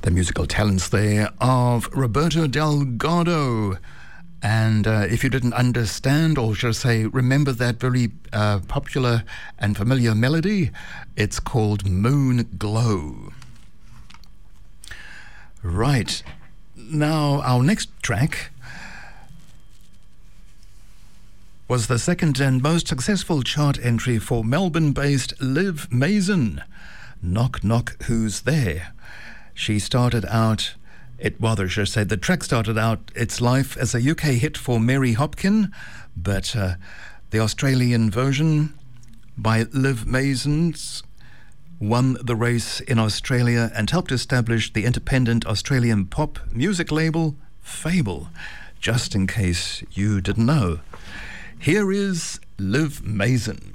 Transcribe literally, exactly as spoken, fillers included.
The musical talents there of Roberto Delgado. And uh, if you didn't understand, or should I say, remember that very uh, popular and familiar melody, it's called Moon Glow. Right. Now, our next track was the second and most successful chart entry for Melbourne-based Liv Mason. Knock, knock, who's there? She started out, it rather should say, the track started out its life as a U K hit for Mary Hopkin, but uh, the Australian version by Liv Mason's won the race in Australia and helped establish the independent Australian pop music label Fable, just in case you didn't know. Here is Liv Mason.